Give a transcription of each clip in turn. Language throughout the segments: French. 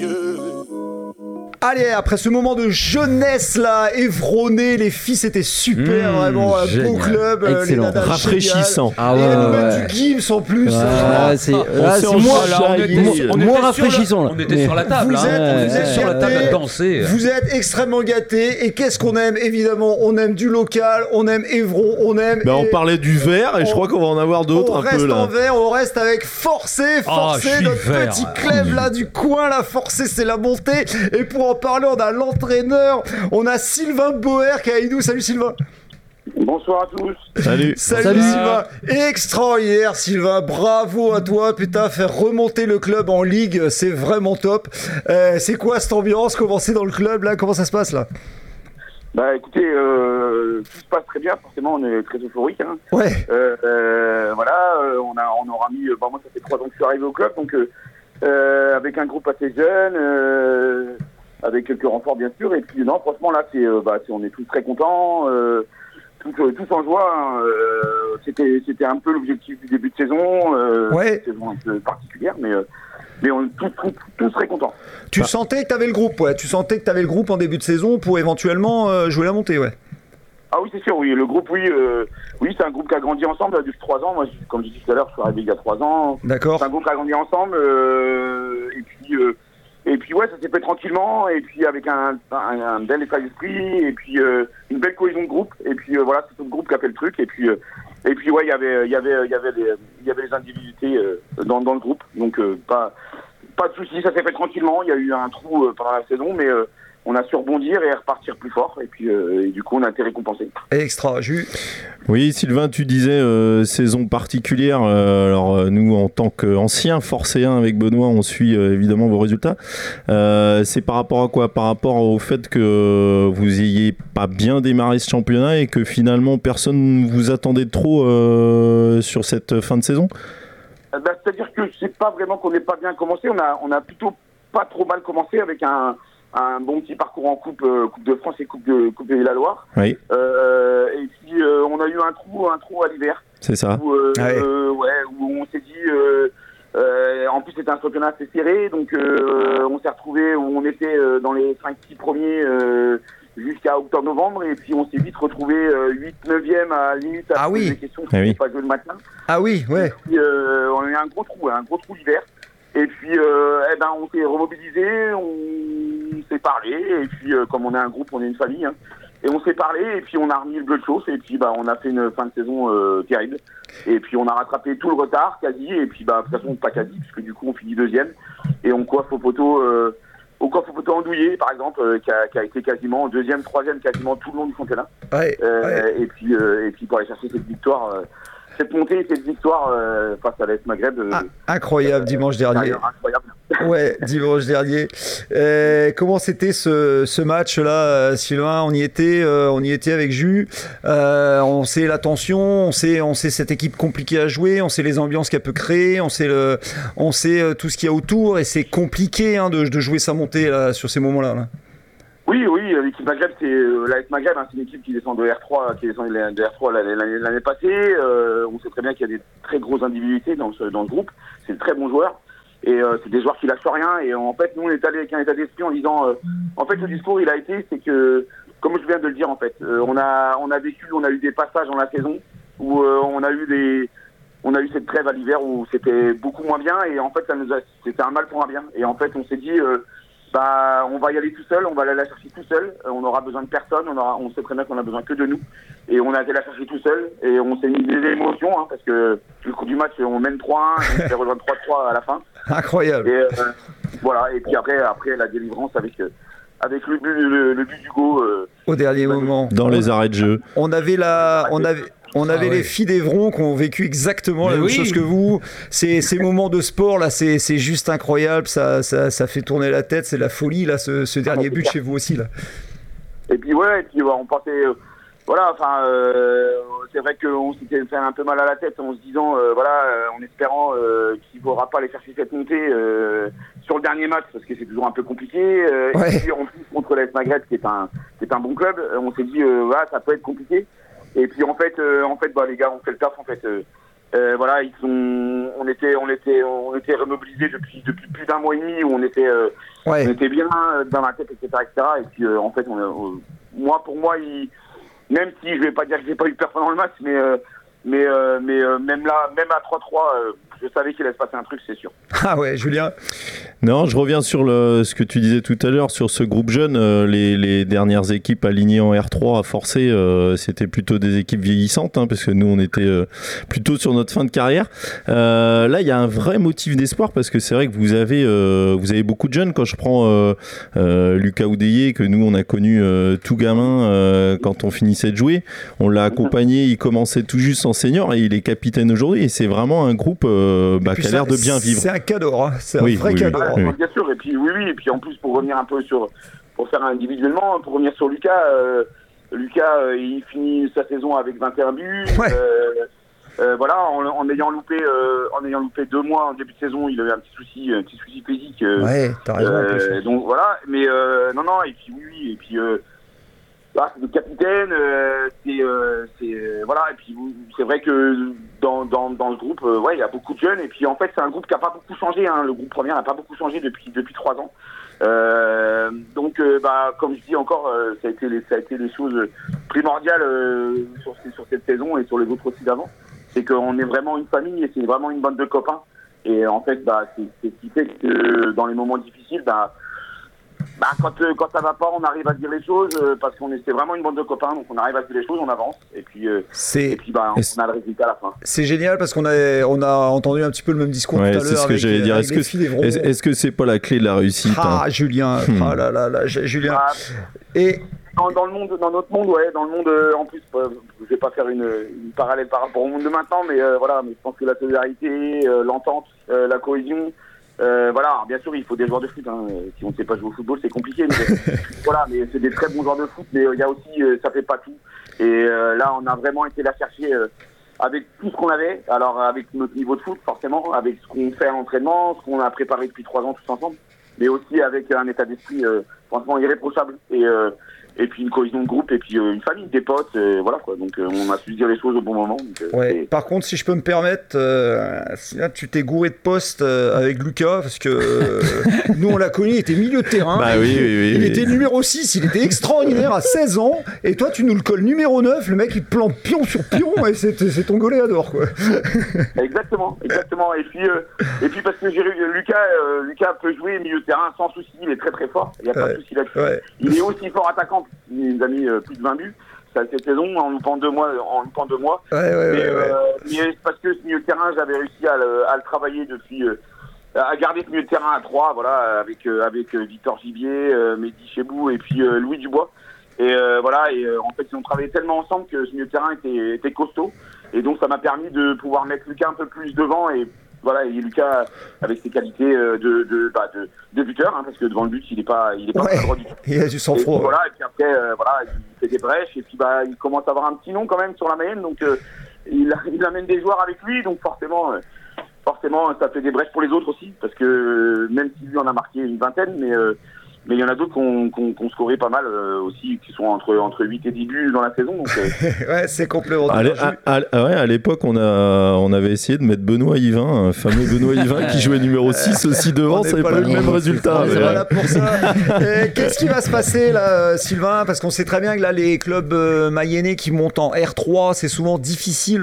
yeux. Allez, après ce moment de jeunesse là, Évronné, les filles c'était super, vraiment un beau club, les nanas rafraîchissant. géniales. Et la nouvelle du Gibbs en plus. C'est moins rafraîchissant. On était sur la table. Vous êtes sur la table à danser. Vous êtes extrêmement gâtés. Et qu'est-ce qu'on aime? Évidemment, on aime du local, on aime Évron, on aime. On parlait du verre et je crois qu'on va en avoir d'autres un peu là. On reste en verre, on reste avec Forcé, notre petit club là du coin là. Forcé, c'est la montée. Et pour en parler, on a l'entraîneur, on a Sylvain Boer qui est avec nous. Salut Sylvain. Bonsoir à tous. Salut Sylvain. Extraordinaire Sylvain, bravo à toi, putain, faire remonter le club en ligue, c'est vraiment top. C'est quoi cette ambiance? Comment c'est dans le club là? Comment ça se passe là? Bah écoutez, tout se passe très bien, forcément on est très euphorique. Hein. Ouais. Voilà, on aura mis, moi ça fait 3 ans que je suis arrivé au club, donc avec un groupe assez jeune, avec quelques renforts bien sûr, et puis non franchement là on est tous très contents, tous en joie, hein. C'était un peu l'objectif du début de saison, ouais. Une saison un peu particulière, mais on est tous très contents. Tu sentais que tu avais le groupe, ouais. Tu sentais que tu avais le groupe en début de saison pour éventuellement jouer la montée, ouais. Ah oui, c'est sûr, oui. Le groupe, oui, c'est un groupe qui a grandi ensemble depuis 3 ans. Moi, comme je disais tout à l'heure, je suis arrivé il y a 3 ans. D'accord. C'est un groupe qui a grandi ensemble. Et puis, ouais, ça s'est fait tranquillement. Et puis, avec un bel état d'esprit. Et puis, une belle cohésion de groupe. Et puis, voilà, c'est tout le groupe qui a fait le truc. Et puis ouais, il y avait les individualités dans le groupe. Donc, pas de soucis, ça s'est fait tranquillement. Il y a eu un trou pendant la saison, mais on a su rebondir et repartir plus fort. Et puis, du coup, on a été récompensé. Extra, Jus. Oui, Sylvain, tu disais saison particulière. Alors, nous, en tant qu'anciens forcéens avec Benoît, on suit évidemment vos résultats. C'est par rapport à quoi? Par rapport au fait que vous ayez pas bien démarré ce championnat et que finalement, personne ne vous attendait trop sur cette fin de saison? C'est-à-dire que c'est pas vraiment qu'on n'ait pas bien commencé. On a plutôt pas trop mal commencé avec un bon petit parcours en coupe de France et coupe de la Loire. Oui. Et puis on a eu un trou à l'hiver. C'est ça. Où on s'est dit. En plus c'était un championnat assez serré, donc on s'est retrouvé où on était dans les 5-6 premiers jusqu'à octobre-novembre, et puis on s'est vite retrouvé 8-9e à la limite à poser des questions si on n'avait pas joué le matin. Ah oui, ouais. Et puis, on a eu un gros trou l'hiver. Et puis, on s'est remobilisé, on s'est parlé, et puis, comme on est un groupe, on est une famille, hein, et on s'est parlé, et puis on a remis le bleu de chauffe, et puis, on a fait une fin de saison terrible. Et puis, on a rattrapé tout le retard, quasi, et puis, de toute façon, pas quasi, puisque du coup, on finit 2e, et on coiffe au poteau Andouillé, par exemple, qui a été quasiment 2e, 3e, quasiment tout le long du championnat. Ouais. Et puis, pour aller chercher cette victoire... cette montée et cette victoire face à l'AS Maghreb. Incroyable, dimanche dernier. Incroyable. Ouais, dimanche dernier. Comment c'était ce match-là, Sylvain? On y était avec Jus. On sait la tension, on sait cette équipe compliquée à jouer, on sait les ambiances qu'elle peut créer, on sait tout ce qu'il y a autour, et c'est compliqué de jouer sa montée là, sur ces moments-là. Là. Oui, l'équipe Maghreb, l'AS Maghreb, c'est une équipe qui descend de R3, de R3 l'année passée. On sait très bien qu'il y a des très grosses individualités dans le groupe. C'est de très bons joueurs. Et c'est des joueurs qui lâchent rien. Et en fait, nous, on est allé avec un état d'esprit en disant... en fait, le discours, il a été, c'est que, comme je viens de le dire, en fait, on a vécu, on a eu des passages dans la saison où on a eu cette trêve à l'hiver où c'était beaucoup moins bien. Et en fait, c'était un mal pour un bien. Et en fait, on s'est dit... on va y aller tout seul, on va aller la chercher tout seul, on aura besoin de personne, on sait très bien qu'on a besoin que de nous, et on a été la chercher tout seul, et on s'est mis des émotions, parce que le cours du match, on mène 3-1, on s'est rejoint 3-3 à la fin. Incroyable. Et voilà, et puis après la délivrance avec le but d'Hugo. Au dernier moment. Dans les arrêts de jeu. On avait les filles d'Evron qui ont vécu exactement la même chose que vous. Ces moments de sport là, c'est juste incroyable. Ça fait tourner la tête. C'est la folie là, ce dernier but chez vous aussi là. Et puis on pensait, c'est vrai qu'on s'était fait un peu mal à la tête en se disant, en espérant qu'il ne faudra pas aller chercher cette montée sur le dernier match, parce que c'est toujours un peu compliqué. Et puis en plus contre l'AS Maghreb, qui est un bon club, on s'est dit ça peut être compliqué. Et puis en fait, les gars ont fait le taf. En fait, Voilà, on était remobilisés depuis plus d'un mois et demi où on était bien dans la tête, etc., etc. Et puis en fait, pour moi, même si je vais pas dire que j'ai pas eu peur pendant le match, mais même là, même à 3-3, je savais qu'il allait se passer un truc, c'est sûr. Ah ouais, Julien. Non, je reviens sur ce que tu disais tout à l'heure sur ce groupe jeune. Les dernières équipes alignées en R3 à forcer, c'était plutôt des équipes vieillissantes, parce que nous, on était plutôt sur notre fin de carrière. Là, il y a un vrai motif d'espoir parce que c'est vrai que vous avez beaucoup de jeunes. Quand je prends Lucas Oudéier, que nous, on a connu tout gamin quand on finissait de jouer, on l'a accompagné, il commençait tout juste en senior et il est capitaine aujourd'hui. Et c'est vraiment un groupe qui a l'air de bien vivre. C'est un cadeau, c'est un vrai cadeau. Oui. Bien sûr, et puis et puis en plus pour revenir un peu pour faire individuellement, pour revenir sur Lucas, il finit sa saison avec 21 buts. Voilà, en ayant loupé 2 mois en début de saison, il avait un petit souci physique. Ouais, t'as raison. Donc voilà, mais non, et puis et puis c'est le capitaine, voilà, et puis c'est vrai que dans le groupe, il y a beaucoup de jeunes, et puis en fait c'est un groupe qui n'a pas beaucoup changé, le groupe premier n'a pas beaucoup changé depuis 3 ans. Donc comme je dis encore, ça a été les choses primordiales sur cette saison et sur les autres aussi d'avant, c'est qu'on est vraiment une famille et c'est vraiment une bande de copains, et en fait c'est ce qui fait que dans les moments difficiles, quand ça va pas, on arrive à dire les choses parce c'est vraiment une bande de copains, donc on arrive à dire les choses, on avance et puis on a le résultat à la fin. C'est génial parce qu'on a entendu un petit peu le même discours tout à l'heure. C'est ce que j'allais dire. Est-ce que c'est pas la clé de la réussite? Julien, Julien. Et dans notre monde, dans le monde en plus, je vais pas faire une parallèle par rapport au monde de maintenant, mais mais je pense que la solidarité, l'entente, la cohésion. Alors, bien sûr, il faut des joueurs de foot. Si on ne sait pas jouer au football, c'est compliqué. Mais, mais c'est des très bons joueurs de foot. Mais il y a aussi, ça fait pas tout. Et là, on a vraiment été la chercher avec tout ce qu'on avait. Alors, avec notre niveau de foot, forcément, avec ce qu'on fait à l'entraînement, ce qu'on a préparé depuis 3 ans tous ensemble, mais aussi avec un état d'esprit franchement irréprochable. Et puis une cohésion de groupe, et puis une famille, des potes, voilà quoi. Donc on a su dire les choses au bon moment. Donc, Par contre, si je peux me permettre, là, tu t'es gouré de poste avec Lucas, parce que nous on l'a connu, il était milieu de terrain. Il était numéro 6, il était extraordinaire à 16 ans, et toi tu nous le colles numéro 9, le mec il plante pion sur pion, et c'est ton goléador quoi. Exactement. Et puis parce que Lucas peut jouer milieu de terrain sans souci, il est très très fort, il n'y a pas de souci là-dessus. Il est aussi fort attaquant. Il nous a mis plus de 20 buts cette saison en loupant 2 mois. Mais parce que ce milieu de terrain, j'avais réussi à le travailler depuis, à garder ce milieu de terrain à 3, avec Victor Gibier, Mehdi Chebou et puis Louis Dubois. Et en fait, ils ont travaillé tellement ensemble que ce milieu de terrain était costaud. Et donc, ça m'a permis de pouvoir mettre Lucas un peu plus devant et Lucas avec ses qualités de buteur, parce que devant le but il est pas droit du tout. Il a du sang-froid. Et puis après il fait des brèches et puis il commence à avoir un petit nom quand même sur la Mayenne, donc il amène des joueurs avec lui, donc forcément ça fait des brèches pour les autres aussi, parce que même si lui en a marqué une vingtaine, mais il y en a d'autres qui ont scoré pas mal aussi, qui sont entre 8 et 10 buts dans la saison. Donc, c'est complémentaire. À l'époque, on avait essayé de mettre Benoît Yvain, un fameux Benoît Yvain qui jouait numéro 6 aussi devant, ça n'avait pas le même résultat. On est là pour ça. Qu'est-ce qui va se passer là, Sylvain? Parce qu'on sait très bien que là, les clubs mayennais qui montent en R3, c'est souvent difficile,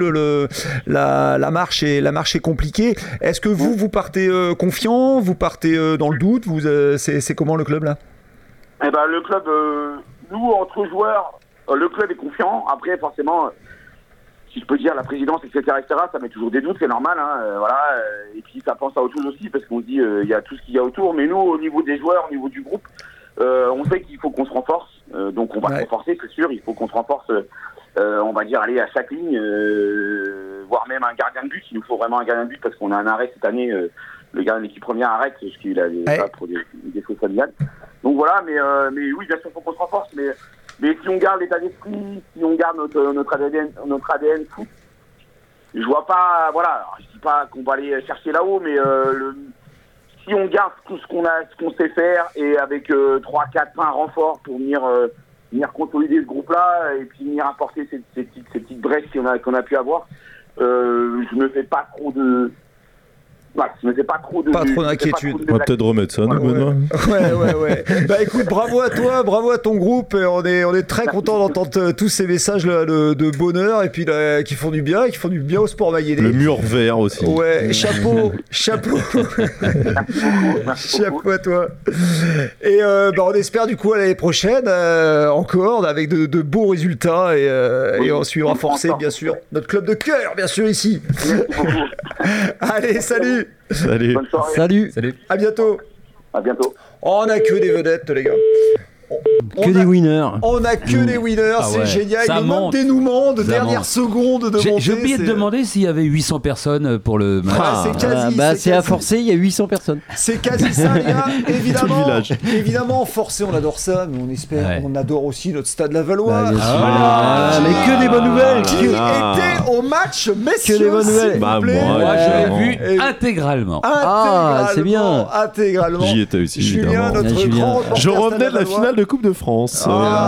la marche est compliquée. Est-ce que vous partez confiant? Vous partez dans le doute? C'est comment le club là? Le club, nous, entre joueurs, le club est confiant. Après, forcément, si je peux dire, la présidence, etc., ça met toujours des doutes, c'est normal. Et puis, ça pense à autre chose aussi, parce qu'on se dit, il y a tout ce qu'il y a autour. Mais nous, au niveau des joueurs, au niveau du groupe, on sait qu'il faut qu'on se renforce. Donc, on va se renforcer, c'est sûr. Il faut qu'on se renforce, on va dire, aller à chaque ligne, voire même un gardien de but. Il nous faut vraiment un gardien de but, parce qu'on a un arrêt cette année. Le gardien de l'équipe première arrête, parce qu'il a pas pour des défauts familiales. Donc voilà, mais oui, bien sûr, il faut qu'on se renforce, mais si on garde l'état d'esprit, si on garde notre ADN foot, je vois pas, alors, je dis pas qu'on va aller chercher là-haut, mais si on garde tout ce qu'on sait faire, et avec 3, 4, 5 renforts pour venir consolider ce groupe-là, et puis venir apporter ces petites brèches qu'on a pu avoir, je me fais pas trop de... je me fais pas trop de... Pas trop d'inquiétude. On va peut-être remettre ça, nous, Benoît. Ouais. Bah écoute, bravo à toi, bravo à ton groupe. Et on est très content d'entendre tous ces messages là, de bonheur et puis là, qui font du bien au sport mayennais. Le mur vert aussi. Ouais, chapeau. Merci Chapeau à toi. Et on espère du coup à l'année prochaine encore avec de beaux résultats et on suivra forcer bien sûr notre club de cœur bien sûr ici. Allez, salut. Salut. Bonne soirée. Salut. À bientôt. À bientôt. Oh, on a que des vedettes les gars. Que des winners. On a que des winners, Ah c'est ouais. génial. Ça Il manque monte. dénouement de Ça dernière monte. seconde de montée. J'ai oublié de demander s'il y avait 800 personnes pour le match. Ah, c'est quasi. C'est à forcer, il y a 800 personnes. C'est quasi ça, les gars. Évidemment, Tout le village. évidemment, forcé, on adore ça, mais on espère, Ouais. on adore aussi notre stade Lavallois. Bah, bien sûr. Ah, Mais que des bonnes nouvelles. Qui Ah. était au match messieurs, Que des bonnes nouvelles. s'il vous Bah, plaît. moi, Moi, je vraiment. l'ai vu Et- intégralement. Ah, c'est bien. Intégralement. J'y étais aussi, Julien, évidemment. notre Julien. grand reporter Je revenais de la Stade finale de Coupe de France.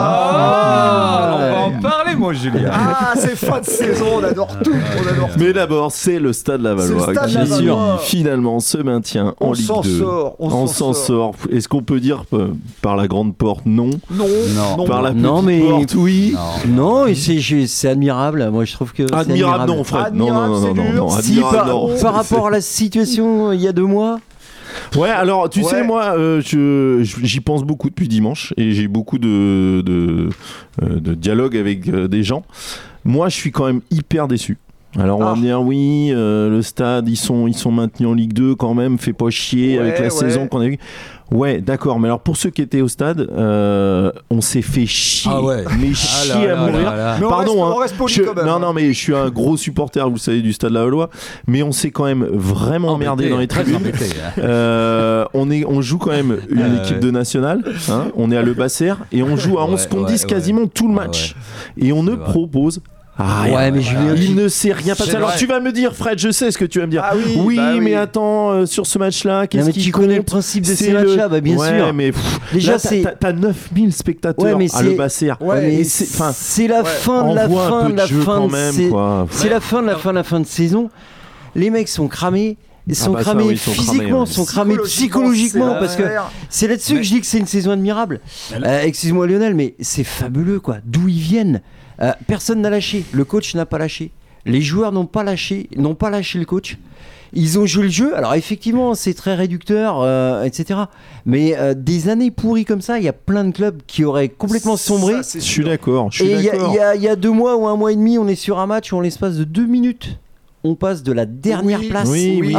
Ah, on va en parler, moi, Julien. Ah, c'est fin de saison, on adore tout. On adore tout. Mais d'abord, c'est le Stade Lavallois C'est le Stade qui Lavallois. finalement se maintient en On Ligue s'en 2. sort, On s'en sort. Est-ce qu'on peut dire par la grande porte? Non. Non. Par la Non, petite mais- porte, oui. Non, et c'est admirable. Moi, je trouve que c'est Admirable, non, Fred. Non, Admirable, c'est dur. Si, Admirable, non. par rapport à la situation il y a 2 mois, Ouais, alors tu Ouais. sais, moi, j'y pense beaucoup depuis dimanche et j'ai beaucoup de dialogue avec des gens. Moi, je suis quand même hyper déçu. Alors on va me dire oui, le stade, ils sont maintenus en Ligue 2 quand même, fait pas chier avec la saison qu'on a eue. Ouais, d'accord, mais alors pour ceux qui étaient au stade, on s'est fait chier, Ah ouais. mais Ah chier là à là mourir. là là. Mais on Pardon, reste- on reste poli quand même, non, hein. non, mais je suis un gros supporter, vous le savez, du Stade Lavallois, mais on s'est quand même vraiment emmerdé dans les très tribunes. embêté, hein. On joue quand même une équipe de nationale, hein, on est à Le Basser et on joue à 11 contre 10 quasiment tout le match. Et on ne C'est vrai. propose rien. Ouais, mais Julien, Il ne sait rien passer. C'est Alors vrai. tu vas me dire, Fred, je sais ce que tu vas me dire. Ah oui, bah oui. mais attends, sur ce match-là, non, qu'est-ce mais qui tu connais le compte? principe de C'est ces matchs-là, bah, bien ouais, sûr. mais Déjà, là, c'est- t'as 9000 spectateurs Ouais, mais à Le c'est- Basser. Ouais, mais et c'est- enfin, c'est la fin de la envoie un fin peu de de la jeu fin quand de même, c'est- quoi. C'est la fin de la fin de saison. Les mecs sont cramés. Ils sont bah ça, cramés oui, ils sont cramés, physiquement, ouais. sont cramés psychologiquement, parce que c'est là-dessus que je dis que c'est une saison admirable. Excuse-moi Lionel, mais c'est fabuleux quoi. D'où ils viennent. Personne n'a lâché. Le coach n'a pas lâché. Les joueurs n'ont pas lâché le coach. Ils ont joué le jeu. Alors effectivement, c'est très réducteur, etc. Mais des années pourries comme ça, il y a plein de clubs qui auraient complètement sombré. Je suis d'accord. Je suis Et d'accord. il y a 2 mois ou 1 mois et demi, on est sur un match où en l'espace de 2 minutes, on passe de la dernière place. Oui.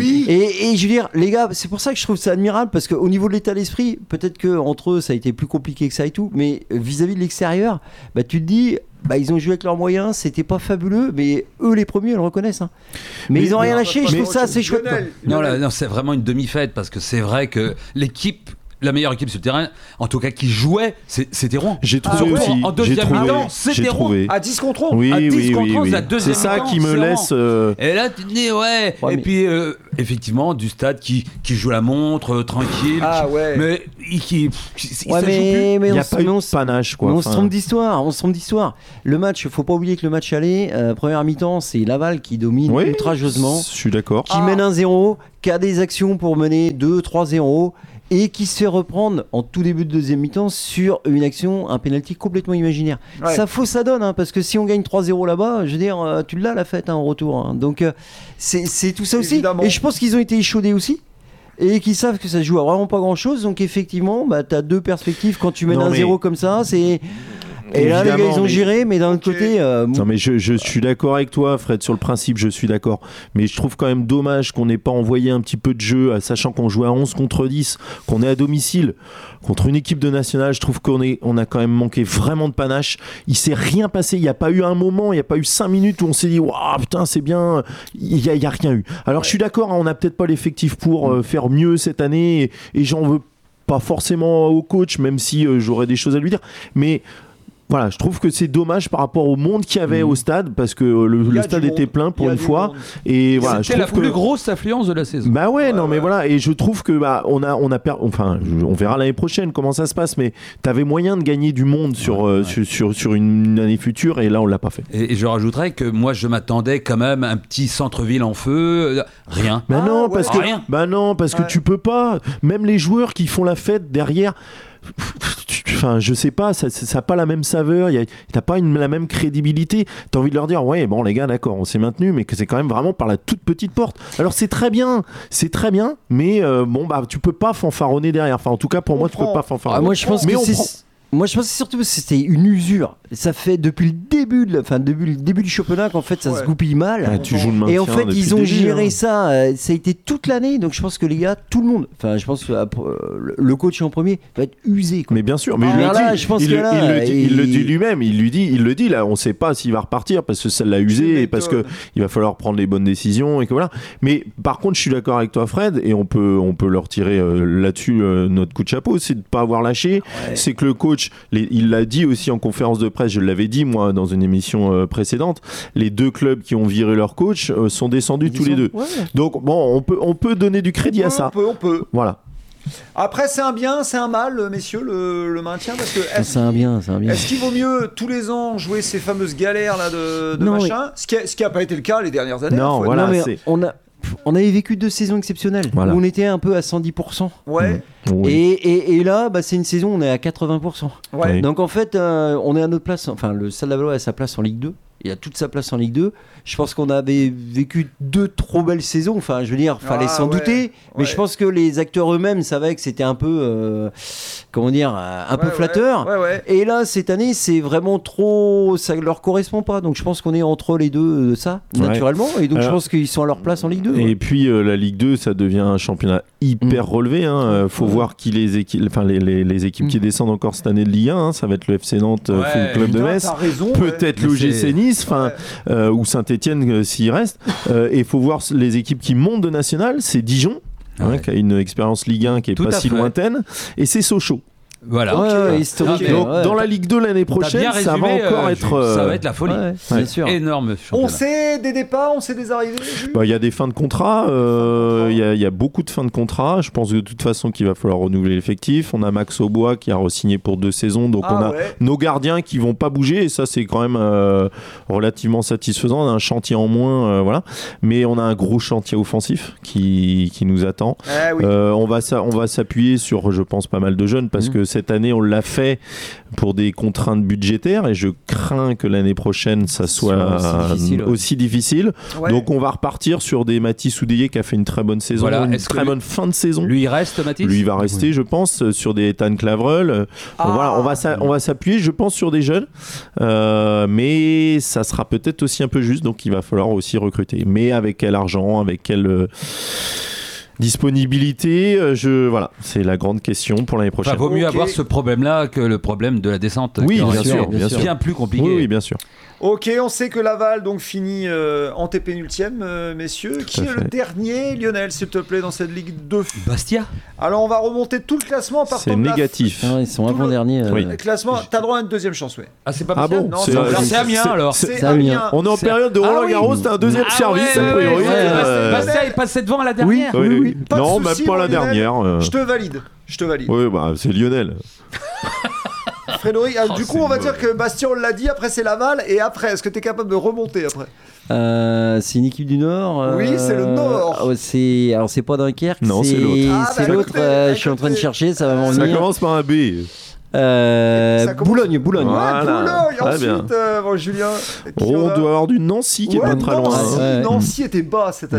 Et je veux dire, les gars, c'est pour ça que je trouve ça admirable, parce qu'au niveau de l'état d'esprit, peut-être qu'entre eux, ça a été plus compliqué que ça et tout, mais vis-à-vis de l'extérieur, bah, tu te dis, bah, ils ont joué avec leurs moyens, c'était pas fabuleux, mais eux, les premiers, ils le reconnaissent. Hein. Mais ils ont rien lâché, je trouve ça assez chouette. quoi. Non, là, non, c'est vraiment une demi-fête parce que c'est vrai que l'équipe, la meilleure équipe sur le terrain, en tout cas qui jouait, c'était Rouen. J'ai trouvé Surtout aussi. en deuxième j'ai trouvé, mi-temps, j'ai c'était Rouen. trouvé. À 10 contre 11. Oui, à 10 oui, contre 11, oui. la deuxième C'est ça mi-temps, qui me c'est laisse. Et là, tu te dis, ouais. Ouais, Et mais- puis, effectivement, du stade qui joue la montre, tranquille. Ah ouais. Mais il Ouais, ça joue plus. mais Il n'y a on se- pas eu mais on de se- panache, quoi. Mais on se Enfin, trompe d'histoire. Le match, faut pas oublier que le match aller, première mi-temps, c'est Laval qui domine oui, outrageusement, je suis d'accord. qui mène 1-0, qui a des actions pour mener 2-3-0 et qui se fait reprendre en tout début de deuxième mi-temps sur une action, un penalty complètement imaginaire. Ouais. Ça faut ça donne, hein, parce que si on gagne 3-0 là-bas, je veux dire, tu l'as la fête en retour. Hein. Donc c'est tout ça aussi. Évidemment. Et je pense qu'ils ont été échaudés aussi. Et qu'ils savent que ça se joue à vraiment pas grand chose. Donc effectivement, bah, tu as 2 perspectives quand tu mènes Non, 1-0 mais- comme ça. C'est... Et là, les gars, Évidemment, ils ont mais- géré, mais d'un autre Ok. côté. Non mais je suis d'accord avec toi Fred, sur le principe je suis d'accord, mais je trouve quand même dommage qu'on n'ait pas envoyé un petit peu de jeu, sachant qu'on joue à 11 contre 10, qu'on est à domicile contre une équipe de nationale. Je trouve on a quand même manqué vraiment de panache. Il s'est rien passé, il n'y a pas eu un moment, il n'y a pas eu 5 minutes où on s'est dit waouh putain c'est bien, il y a rien eu. Alors je suis d'accord, hein, on n'a peut-être pas l'effectif pour faire mieux cette année, et j'en veux pas forcément au coach, même si j'aurais des choses à lui dire, mais voilà, je trouve que c'est dommage par rapport au monde qu'il y avait au stade, parce que le stade était plein pour une fois. Et voilà, c'était la plus grosse affluence de la saison. Bah ouais, non, mais voilà, et je trouve que on verra l'année prochaine comment ça se passe, mais t'avais moyen de gagner du monde sur une année future, et là on l'a pas fait. Et je rajouterais que moi je m'attendais quand même à un petit centre-ville en feu, rien. Bah non, parce que tu peux pas. Même les joueurs qui font la fête derrière. Enfin, je sais pas, ça n'a pas la même saveur, t'as pas la même crédibilité. T'as envie de leur dire, ouais, bon, les gars, d'accord, on s'est maintenu, mais que c'est quand même vraiment par la toute petite porte. Alors, c'est très bien, mais tu peux pas fanfaronner derrière. Enfin, en tout cas, pour moi, tu peux pas fanfaronner. Moi, je pense que surtout que c'était une usure. Ça fait depuis le début du championnat qu'en fait ça se goupille mal. Tu joues le maintien. Et en fait ils ont géré ça. Ça a été toute l'année. Donc je pense que les gars, tout le monde. Enfin, je pense que le coach en premier va être usé. Quoi. Mais bien sûr. Mais il le dit lui-même. Il le dit là. On sait pas s'il va repartir parce que ça l'a usé et parce que il va falloir prendre les bonnes décisions et que voilà. Mais par contre, je suis d'accord avec toi, Fred, et on peut leur tirer là-dessus notre coup de chapeau, c'est de pas avoir lâché. Ouais. C'est que le coach, il l'a dit aussi en conférence de presse, je l'avais dit moi dans une émission précédente, les deux clubs qui ont viré leur coach sont descendus tous les deux. Ouais. Donc bon, on peut donner du crédit à ça. On peut. Voilà. Après, c'est un bien, c'est un mal, messieurs, le maintien, parce que c'est un bien. Est-ce qu'il vaut mieux tous les ans jouer ces fameuses galères là de machin, ce qui a pas été le cas les dernières années. Non, voilà. Non, mais on avait vécu 2 saisons exceptionnelles où on était un peu à 110%. Ouais. Oui. Et là, c'est une saison où on est à 80%. Ouais. Donc en fait, on est à notre place. Enfin, le Stade Lavallois a sa place en Ligue 2. Il a toute sa place en Ligue 2. Je pense qu'on avait vécu 2 trop belles saisons. Enfin, je veux dire, fallait s'en douter. Mais je pense que les acteurs eux-mêmes savaient que c'était un peu, un peu flatteur. Ouais. Et là, cette année, c'est vraiment trop. Ça leur correspond pas. Donc je pense qu'on est entre les deux, naturellement. Et donc je pense qu'ils sont à leur place en Ligue 2. Et puis la Ligue 2, ça devient un championnat hyper relevé. Faut voir qui les équipes qui descendent encore cette année de Ligue 1. Ça va être le FC Nantes, le Club de Metz. Peut-être l'OGC Nice. Ou Saint-Etienne s'il reste. Et il faut voir les équipes qui montent de national. C'est Dijon, qui a une expérience Ligue 1 qui est pas si lointaine, et c'est Sochaux. Voilà. Historique. Donc dans la Ligue 2 l'année prochaine, ça va encore être. Ça va être la folie. C'est sûr. Énorme championnat. On sait des départs, on sait des arrivées. Il y a des fins de contrat. Il y a beaucoup de fins de contrat. Je pense que de toute façon qu'il va falloir renouveler l'effectif. On a Max Aubois qui a re-signé pour 2 saisons. Donc on a nos gardiens qui vont pas bouger. Et ça c'est quand même relativement satisfaisant. On a un chantier en moins, voilà. Mais on a un gros chantier offensif qui nous attend. On va s'appuyer sur, je pense, pas mal de jeunes parce que cette année, on l'a fait pour des contraintes budgétaires et je crains que l'année prochaine, ça soit aussi difficile. Ouais. Donc, on va repartir sur des Mathis Oudéier qui a fait une très bonne saison, une très bonne fin de saison. Lui, il reste, Mathis ? Lui, il va rester, je pense, sur des Ethan Clavreul. Voilà, on va s'appuyer, je pense, sur des jeunes. Mais ça sera peut-être aussi un peu juste, donc il va falloir aussi recruter. Mais avec quel argent, avec quel... disponibilité, voilà, c'est la grande question pour l'année prochaine. Vaut mieux avoir ce problème-là que le problème de la descente. Oui, bien sûr. Bien plus compliqué. Oui, bien sûr. Ok, on sait que Laval donc finit en TP-ultième, messieurs. Qui est le dernier, Lionel, s'il te plaît, dans cette Ligue 2 ? Bastia. Alors, on va remonter tout le classement par C'est négatif. Ils sont avant-derniers. Le classement, t'as droit à une deuxième chance, oui. Ah, c'est pas Bastia ? Bon, non, c'est Amiens, alors. C'est Amiens. On est en période de Roland-Garros, t'as un deuxième service, a priori. Bastia est passé devant à la dernière. Oui. Non, même pas la dernière. Je te valide. Oui, c'est Lionel. Frédéric, du coup, on va dire que Bastia, on l'a dit, après c'est Laval, et après, est-ce que tu es capable de remonter après ? C'est une équipe du Nord. Oui, c'est le Nord. Alors, c'est pas Dunkerque. Non, c'est l'autre. C'est l'autre. Je suis en train de chercher, ça va m'en venir. Ça commence par un B. Boulogne. Voilà. Boulogne. Ensuite, Julien. On doit avoir du Nancy qui est pas très loin. Nancy était bas cette année.